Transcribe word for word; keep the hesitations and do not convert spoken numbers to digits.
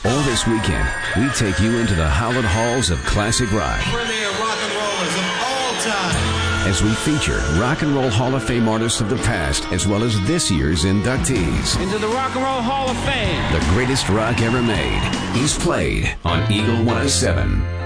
All this weekend, we take you into the hallowed halls of classic rock. Premier rock and rollers of all time. As we feature Rock and Roll Hall of Fame artists of the past, as well as this year's inductees. Into the Rock and Roll Hall of Fame. The greatest rock ever made. He's played on Eagle one oh seven.